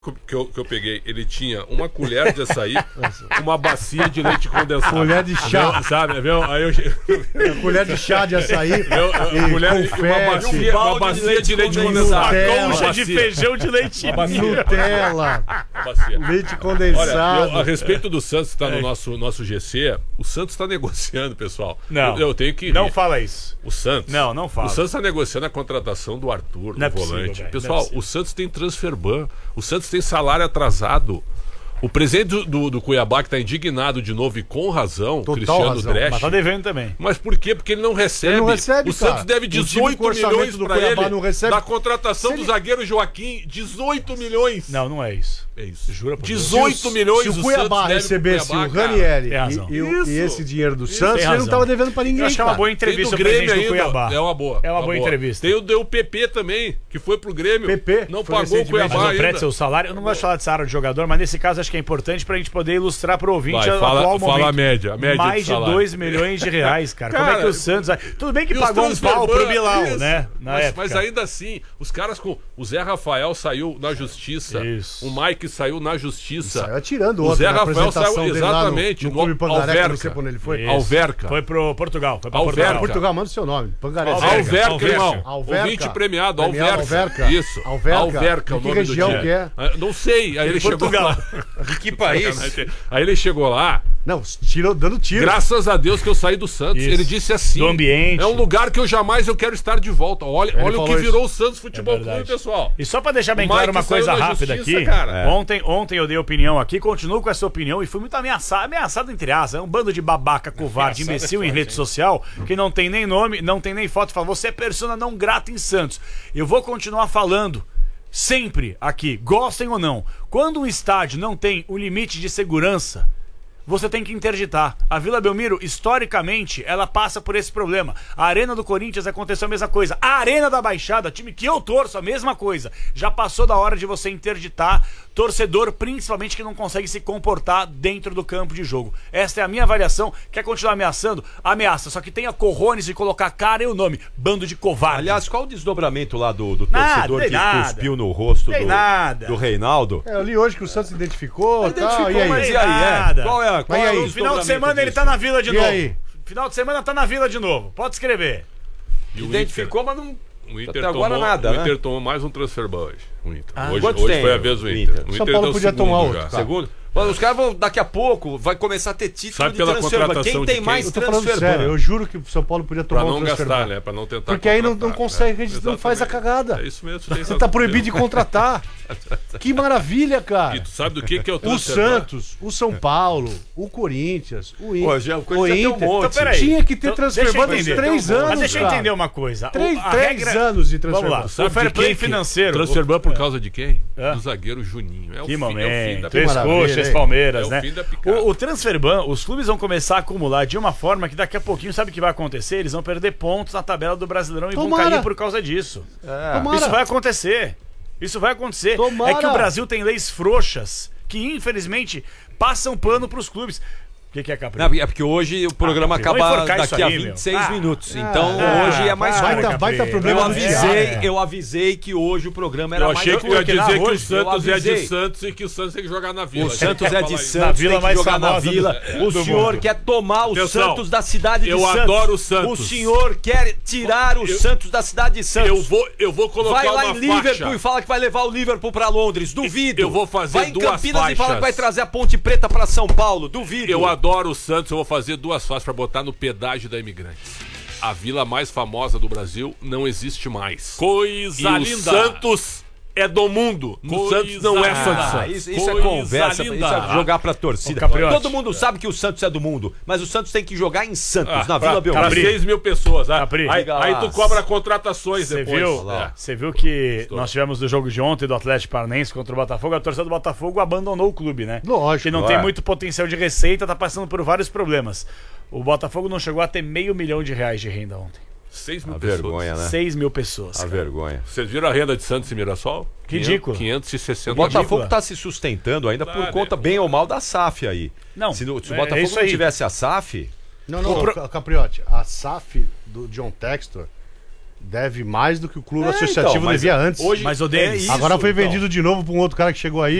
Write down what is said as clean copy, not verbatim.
que eu peguei, ele tinha uma colher de açaí, uma bacia de leite condensado. Colher de chá. Sabe, viu? Aí eu... colher de chá de açaí. Uma bacia de leite condensado. Uma concha de feijão de leite. Nutella. Leite condensado. Olha, a respeito do Santos que está no nosso GC, o Santos está negociando, pessoal. Não. Eu tenho que... Não fala isso. O Santos. Não fala. O Santos está negociando a contratação do Arthur, do volante. Pessoal, o Santos tem transfer ban. O Santos tem salário atrasado. O presidente do Cuiabá, que está indignado de novo e com razão, Total Cristiano razão. Dresch. Mas tá devendo também. Mas por quê? Porque ele não recebe. Ele não recebe, o Santos deve 18 milhões para ele não recebe. da contratação do zagueiro Joaquim. 18 milhões. Não é isso. É isso. Jura por 18 milhões. Se o Cuiabá recebesse o Ranieri e esse dinheiro do Santos, ele não estava devendo para ninguém. Eu acho que é uma boa entrevista do Grêmio presidente do Cuiabá. É uma boa. É uma boa entrevista. Tem o PP também, que foi pro Grêmio. PP não pagou o Cuiabá mas ainda. não seu salário. Eu não gosto de falar dessa área de jogador, mas nesse caso acho que é importante pra gente poder ilustrar pro ouvinte o atual momento. Fala a média mais de 2 milhões de reais, cara. Como é que o Santos... Tudo bem que pagou um pau pro Bilal, né? Mas ainda assim, os caras com... O Zé Rafael saiu na justiça. Isso. O Mike saiu na justiça. Saiu atirando o Zé Rafael saiu exatamente no Clube Pangaré, não sei pra onde ele foi. Alverca. Foi pro Portugal. Portugal, manda o seu nome. Pangaré. Alverca, irmão. Ouvinte premiado. Alverca. Isso. Alverca. Que região que é? Não sei. Aí ele chegou lá. De que país? Aí ele chegou lá. Não, dando tiro. Graças a Deus que eu saí do Santos. Ele disse assim: do ambiente. É um lugar que eu jamais quero estar de volta. Olha o que virou o Santos Futebol Clube, pessoal. E só pra deixar bem claro uma coisa rápida aqui. Ontem eu dei opinião aqui, continuo com essa opinião e fui muito ameaçado entre aspas. É um bando de babaca, covarde, imbecil em rede social, que não tem nem nome, não tem nem foto. Fala, você é persona não grata em Santos. Eu vou continuar falando. Sempre aqui, gostem ou não, quando um estádio não tem o limite de segurança, você tem que interditar. A Vila Belmiro, historicamente, ela passa por esse problema. A Arena do Corinthians aconteceu a mesma coisa. A Arena da Baixada, time que eu torço, a mesma coisa. Já passou da hora de você interditar torcedor, principalmente que não consegue se comportar dentro do campo de jogo. Esta é a minha avaliação. Quer continuar ameaçando? Ameaça. Só que tenha corrones e colocar a cara e o nome. Bando de covarde. Aliás, qual o desdobramento lá do torcedor que cuspiu no rosto do Reinaldo? Eu li hoje que o Santos identificou e tal. E aí? Mas e aí? Qual é no final de semana ele tá na Vila de novo. Aí? Final de semana tá na Vila de novo. Pode escrever. Identificou, mas não... O Inter até agora nada, o Inter tomou mais um transfer ban hoje. O Inter. Hoje foi a vez do Inter. São Paulo podia tomar outro. Segundo? Os caras vão, daqui a pouco, vai começar a ter título de transfer ban. Quem tem mais transfer ban? Eu juro que o São Paulo podia tomar outro transfer ban. Pra não gastar, né? Pra não tentar porque aí não consegue, não faz a cagada. É isso mesmo. Você tá proibido de contratar. Que maravilha, cara. E tu sabe do que é o transfer ban? O Santos, o São Paulo, o Corinthians, o Inter. O Inter. Então, tinha que ter transfer ban nos 3 anos. Mas deixa eu entender uma coisa. 3 anos de transfer ban. Vamos lá. O fair play financeiro. Transfer ban por causa de quem? Do zagueiro Juninho. Que momento. Três coxas, Palmeiras, né? O transfer ban, os clubes vão começar a acumular de uma forma que daqui a pouquinho, sabe o que vai acontecer? Eles vão perder pontos na tabela do Brasileirão e vão cair por causa disso. Isso vai acontecer. Isso vai acontecer. É que o Brasil tem leis frouxas que, infelizmente, passam pano pros clubes. O que é, Capri? É porque hoje o programa acaba daqui a 26 minutos. Então hoje é mais baita problema. Eu avisei que hoje o programa era mais curto. Eu achei que ia dizer que o Santos é de Santos e que o Santos tem que jogar na Vila. O Santos é de Santos, tem que jogar na Vila. O senhor quer tomar o Santos da cidade de Santos. Eu adoro o Santos. O senhor quer tirar o Santos da cidade de Santos. Eu vou colocar uma faixa. Vai lá em Liverpool e fala que vai levar o Liverpool pra Londres. Duvido. Eu vou fazer 2 faixas. Vai em Campinas e fala que vai trazer a Ponte Preta pra São Paulo. Duvido. Eu adoro o Santos, eu vou fazer 2 faixas pra botar no pedágio da Imigrantes. A vila mais famosa do Brasil não existe mais. Coisa linda. O Santos é do mundo. O Santos não é só de Santos. Isso é conversa, isso é jogar pra torcida. Todo mundo sabe que o Santos é do mundo, mas o Santos tem que jogar em Santos, na Vila Belmiro. Para 6 mil pessoas. Aí tu cobra contratações depois. Você viu que nós tivemos o jogo de ontem do Atlético Paranaense contra o Botafogo. A torcida do Botafogo abandonou o clube, né? Lógico. Que não tem muito potencial de receita, tá passando por vários problemas. O Botafogo não chegou a ter R$500 mil de renda ontem. 6 mil pessoas. Vergonha, né? 6 mil pessoas. A vergonha. Vocês viram a renda de Santos e Mirassol? Ridículo. 560 O Botafogo está se sustentando ainda por conta, bem ou mal, da SAF aí. Não, se o Botafogo não tivesse a SAF... Não, Capriotti, a SAF do John Textor Deve mais do que o clube associativo devia antes. Hoje, mas o Denis, agora foi vendido de novo para um outro cara que chegou aí.